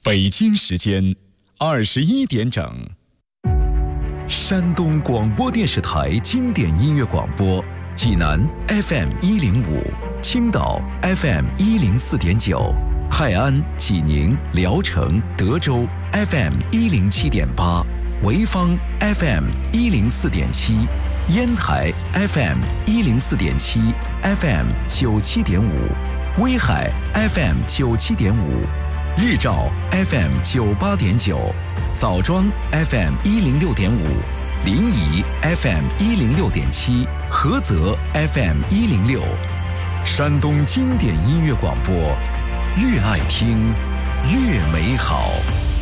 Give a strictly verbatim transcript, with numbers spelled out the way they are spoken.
北京时间二十一点整。 山东广播电视台经典音乐广播，济南 F M 一零五，青岛 F M 一零四点九，泰安、济宁、聊城、德州 F M 一零七点八，潍坊 F M 一零四点七，烟台 F M 一零四点七 ，F M 九七点五，威海 F M 九七点五，日照 F M 九八点九，枣庄 F M 一零六点五，临沂 F M 一零六点七，菏泽 F M 一零六。山东经典音乐广播，越爱听越美好。